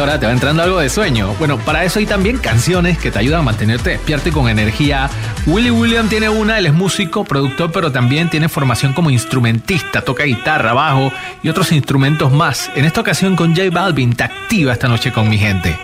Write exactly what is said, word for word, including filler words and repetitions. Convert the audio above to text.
hora te va entrando algo de sueño. Bueno, para eso hay también canciones que te ayudan a mantenerte despierto y con energía. Willy William tiene una, él es músico, productor, pero también tiene formación como instrumentista, toca guitarra, bajo y otros instrumentos más. En esta ocasión con J Balvin, te activa esta noche con mi gente.